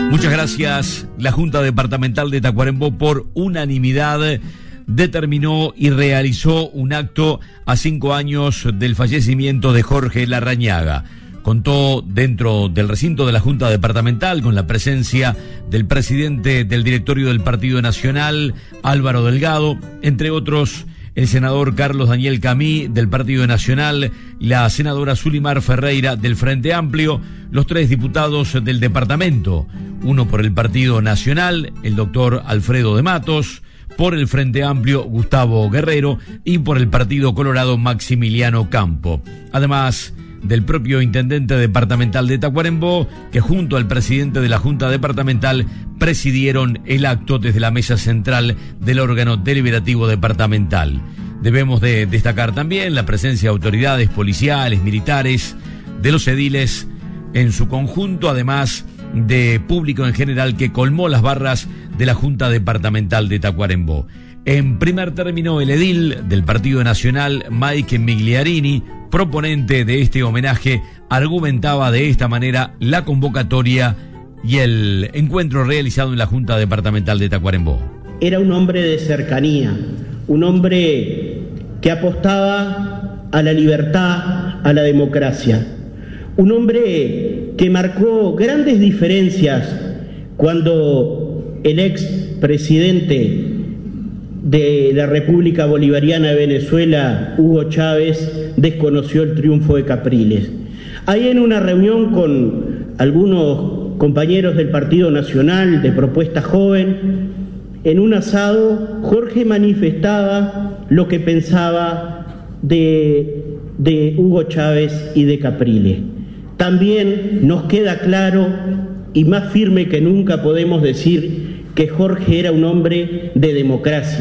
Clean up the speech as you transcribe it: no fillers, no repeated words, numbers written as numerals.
Muchas gracias. La Junta Departamental de Tacuarembó, por unanimidad, determinó y realizó un acto a 5 años del fallecimiento de Jorge Larrañaga. Contó dentro del recinto de la Junta Departamental con la presencia del presidente del directorio del Partido Nacional, Álvaro Delgado, entre otros el senador Carlos Daniel Camí del Partido Nacional, la senadora Zulimar Ferreira del Frente Amplio, los 3 diputados del departamento, uno por el Partido Nacional, el doctor Alfredo de Matos, por el Frente Amplio, Gustavo Guerrero, y por el Partido Colorado, Maximiliano Campo. Además del propio intendente departamental de Tacuarembó, que junto al presidente de la Junta Departamental presidieron el acto desde la mesa central del órgano deliberativo departamental. Debemos de destacar también la presencia de autoridades policiales, militares, de los ediles en su conjunto, además de público en general que colmó las barras de la Junta Departamental de Tacuarembó. En primer término, el edil del Partido Nacional, Mike Migliarini, proponente de este homenaje, argumentaba de esta manera la convocatoria y el encuentro realizado en la Junta Departamental de Tacuarembó. Era un hombre de cercanía, un hombre que apostaba a la libertad, a la democracia, un hombre que marcó grandes diferencias cuando el ex presidente de la República Bolivariana de Venezuela, Hugo Chávez, desconoció el triunfo de Capriles. Ahí, en una reunión con algunos compañeros del Partido Nacional de Propuesta Joven, en un asado, Jorge manifestaba lo que pensaba de Hugo Chávez y de Capriles. También nos queda claro y más firme que nunca podemos decir que Jorge era un hombre de democracia.